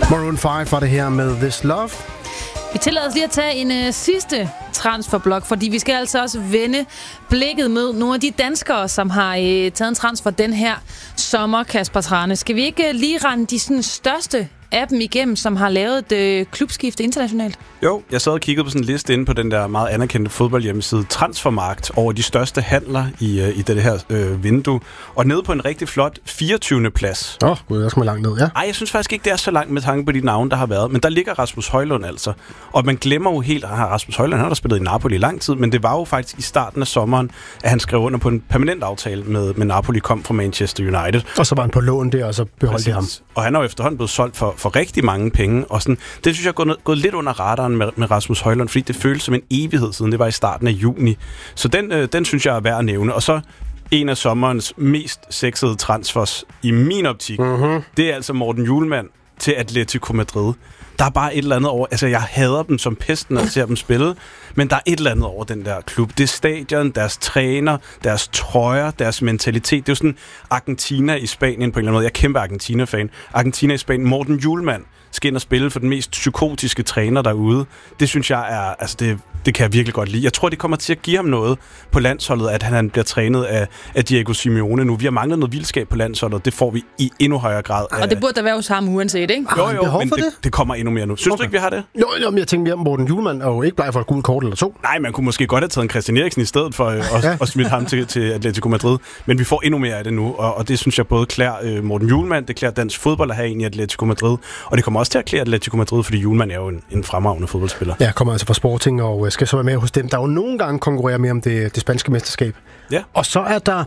Maroon 5 var det her med This Love. Vi tillader os lige at tage en sidste transferblok, fordi vi skal altså også vende blikket med nogle af de danskere, som har taget en transfer den her sommer, Kasper Trane. Skal vi ikke lige rende de sådan, største af dem igennem, som har lavet et klubskifte internationalt? Jo, jeg sad og kiggede på sådan en liste inde på den der meget anerkendte fodboldhjemmeside Transfermarkt over de største handler i det her vindue. Og nede på en rigtig flot 24. plads. Gud, jeg skal langt ned, ja. Ej, jeg synes faktisk ikke, det er så langt med tanke på de navne, der har været. Men der ligger Rasmus Højlund altså. Og man glemmer jo helt, at Rasmus Højlund han har spillet i Napoli i lang tid, men det var jo faktisk i starten af sommeren, at han skrev under på en permanent aftale med Napoli, kom fra Manchester United. Og så var han på lån der, og så beholdt de ham. Og han er jo efterhånden blevet solgt for rigtig mange penge. Og sådan, det synes jeg er gået lidt under radaren med Rasmus Højlund, fordi det føles som en evighed siden. Det var i starten af juni. Så den synes jeg er værd at nævne. Og så en af sommerens mest sexede transfers i min optik, det er altså Morten Hjulmand til Atletico Madrid. Der er bare et eller andet over... Altså, jeg hader dem som pesten, når jeg ser dem spille, men der er et eller andet over den der klub. Det er stadion, deres træner, deres trøjer, deres mentalitet. Det er jo sådan Argentina i Spanien på en eller anden måde. Jeg er kæmpe Argentina-fan. Argentina i Spanien. Morten Hjulmand skal ind og spille for den mest psykotiske træner derude. Det synes jeg er... Altså, det kan jeg virkelig godt lide. Jeg tror, det kommer til at give ham noget på landsholdet, at han bliver trænet af Diego Simeone nu. Vi har manglet noget vildskab på landsholdet. Det får vi i endnu højere grad. Og det burde der være hos ham uanset, ikke? Jo, men det kommer endnu mere nu. Synes du ikke, vi har det? Jo, men jeg tænkte mere, Morten Hjulmand er jo ikke bleg for et gult kort eller to. Nej, man kunne måske godt have taget en Christian Eriksen i stedet for at smide ham til Atletico Madrid. Men vi får endnu mere af det nu, og det synes jeg både klæder Morten Hjulmand, det klæder dansk fodbold at have en i Atletico Madrid, og det kommer også til at klæde Atletico Madrid, fordi Hjulmand er jo en fremragende fodboldspiller. Ja, kommer altså fra Sporting og skal så være med hos dem, der jo nogle gange konkurrerer med om det spanske mesterskab. Ja. Og så er der...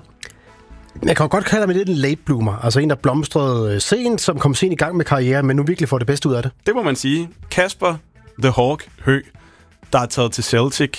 Jeg kan jo godt kalde ham lidt en late bloomer. Altså en, der blomstrede sent, som kom sent i gang med karriere, men nu virkelig får det bedste ud af det. Det må man sige. Kasper The Hawk Høgh, der er taget til Celtic,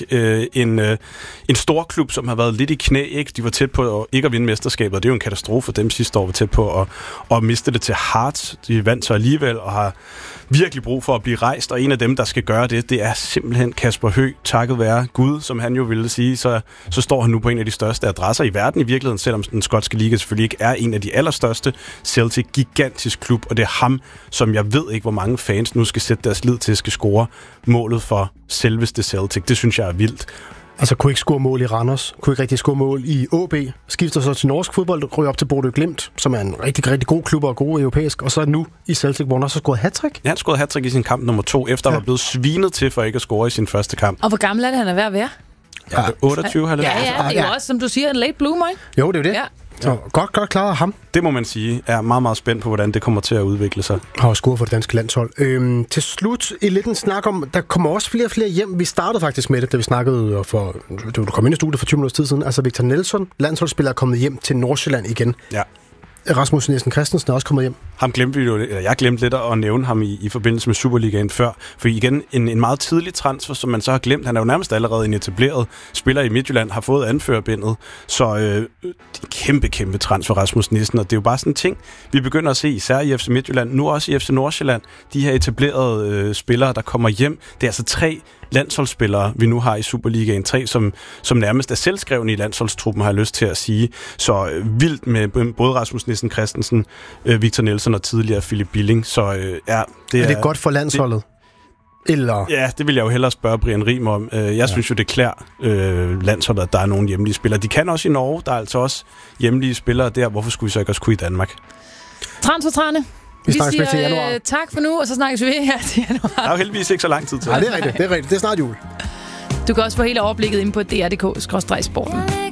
en stor klub, som har været lidt i knæ, ikke? De var tæt på ikke at vinde mesterskabet, og det er jo en katastrofe for dem sidste år, var tæt på at miste det til Hearts. De vandt så alligevel, og har virkelig brug for at blive rejst, og en af dem, der skal gøre det er simpelthen Kasper Høgh, takket være Gud, som han jo ville sige, så står han nu på en af de største adresser i verden i virkeligheden, selvom den skotske liga selvfølgelig ikke er en af de allerstørste. Celtic, gigantisk klub, og det er ham, som jeg ved ikke, hvor mange fans nu skal sætte deres lid til, skal score målet for selveste Celtic. Det synes jeg er vildt. Altså kunne ikke score mål i Randers, kunne ikke rigtig score mål i AB, skifter så til norsk fodbold, ryger op til Bodø Glimt, som er en rigtig, rigtig god klub og god europæisk, og så nu i Celtic, hvor han også har scoret hattrick. Ja, han scorede hattrick i sin kamp nummer 2, efter at var blevet svinet til for ikke at score i sin første kamp. Og hvor gammel er det, han er ved at være? Ja, 28 har det været. Ja, det er jo også, som du siger, en late bloomer, ikke? Jo, det er jo det. Ja. Så godt klaret ham. Det må man sige. Jeg er meget, meget spændt på, hvordan det kommer til at udvikle sig. Har scoret for det danske landshold. Til slut i lidt en snak om, der kommer også flere og flere hjem. Vi startede faktisk med det, da vi snakkede du kom ind i studiet for 20 minutter tid siden. Altså Victor Nelson, landsholdsspiller, er kommet hjem til Nordsjælland igen. Ja. Rasmus Nielsen Christensen er også kommet hjem. Ham glemte vi jo, eller jeg glemte lidt at nævne ham i forbindelse med Superligaen før. For igen, en meget tidlig transfer, som man så har glemt. Han er jo nærmest allerede en etableret spiller i Midtjylland, har fået anførerbindet. Så kæmpe transfer, Rasmus Nielsen. Og det er jo bare sådan en ting, vi begynder at se, især i FC Midtjylland, nu også i FC Nordsjælland. De her etablerede spillere, der kommer hjem. Det er altså 3 landsholdsspillere, vi nu har i Superligaen. 3, som nærmest er selvskrevne i landsholdstruppen, har jeg lyst til at sige. Så vildt med både Rasmus Nielsen Christensen, Victor Nelson og tidligere Philip Billing. Så er det godt for landsholdet? Eller? Ja, det vil jeg jo hellere spørge Brian Riem om. Jeg synes jo, det klæder landsholdet, at der er nogle hjemlige spillere. De kan også i Norge. Der er altså også hjemlige spillere der. Hvorfor skulle vi så ikke også kunne i Danmark? Transfertrane. Vi siger tak for nu, og så snakkes vi her til januar. Der er jo heldigvis ikke så lang tid til. Nej, det er rigtigt. Det er snart jul. Du kan også få hele overblikket inde på dr.dk/sporten.